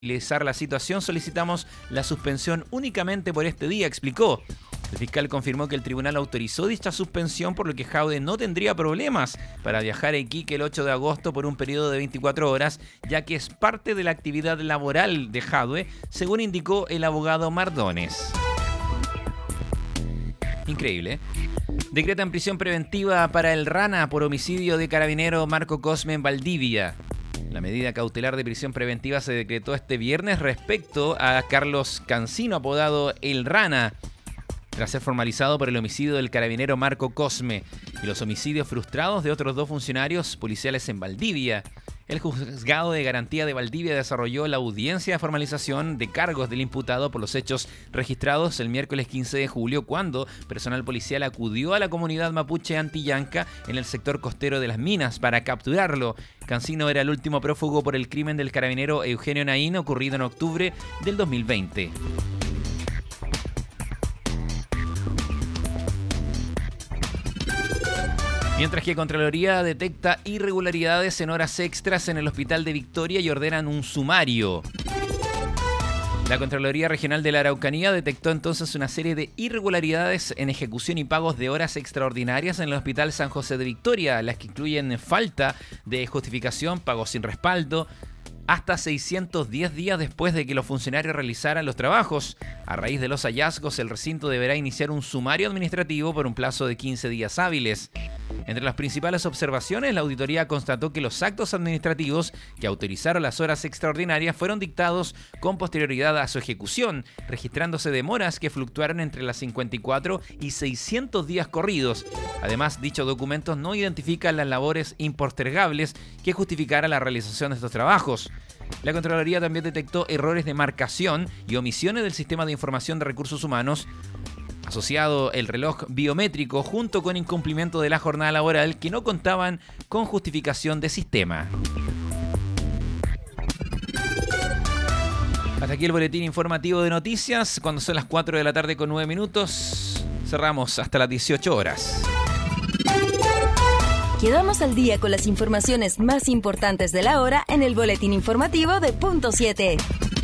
La situación, solicitamos la suspensión únicamente por este día, explicó. El fiscal confirmó que el tribunal autorizó dicha suspensión, por lo que Jadwe no tendría problemas para viajar a Iquique el 8 de agosto por un periodo de 24 horas, ya que es parte de la actividad laboral de Jadwe, según indicó el abogado Mardones. Increíble, ¿eh? Decretan prisión preventiva para el Rana por homicidio de carabinero Marco Cosme en Valdivia. La medida cautelar de prisión preventiva se decretó este viernes respecto a Carlos Cancino, apodado El Rana, tras ser formalizado por el homicidio del carabinero Marco Cosme y los homicidios frustrados de otros dos funcionarios policiales en Valdivia. El juzgado de garantía de Valdivia desarrolló la audiencia de formalización de cargos del imputado por los hechos registrados el miércoles 15 de julio, cuando personal policial acudió a la comunidad mapuche Antillanca en el sector costero de Las Minas para capturarlo. Cancino era el último prófugo por el crimen del carabinero Eugenio Naín, ocurrido en octubre del 2020. Mientras que Contraloría detecta irregularidades en horas extras en el Hospital de Victoria y ordenan un sumario. La Contraloría Regional de la Araucanía detectó entonces una serie de irregularidades en ejecución y pagos de horas extraordinarias en el Hospital San José de Victoria, las que incluyen falta de justificación, pagos sin respaldo, hasta 610 días después de que los funcionarios realizaran los trabajos. A raíz de los hallazgos, el recinto deberá iniciar un sumario administrativo por un plazo de 15 días hábiles. Entre las principales observaciones, la auditoría constató que los actos administrativos que autorizaron las horas extraordinarias fueron dictados con posterioridad a su ejecución, registrándose demoras que fluctuaron entre las 54 y 600 días corridos. Además, dichos documentos no identifican las labores impostergables que justificaran la realización de estos trabajos. La Contraloría también detectó errores de marcación y omisiones del sistema de información de recursos humanos, asociado el reloj biométrico, junto con incumplimiento de la jornada laboral que no contaban con justificación de sistema. Hasta aquí el boletín informativo de noticias. Cuando son las 4 de la tarde con 9 minutos, cerramos hasta las 18 horas. Quedamos al día con las informaciones más importantes de la hora en el boletín informativo de Punto 7.